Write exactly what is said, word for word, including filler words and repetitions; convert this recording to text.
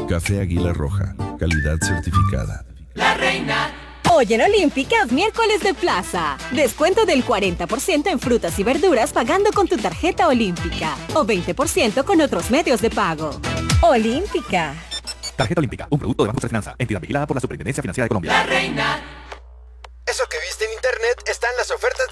Café Águila Roja, calidad certificada. La Reina. Hoy en Olímpica, miércoles de plaza. Descuento del cuarenta por ciento en frutas y verduras pagando con tu tarjeta Olímpica. O veinte por ciento con otros medios de pago. Olímpica. Tarjeta Olímpica, un producto de Banco de Finanza. Entidad vigilada por la Superintendencia Financiera de Colombia. La Reina. Eso que viste en internet está en las ofertas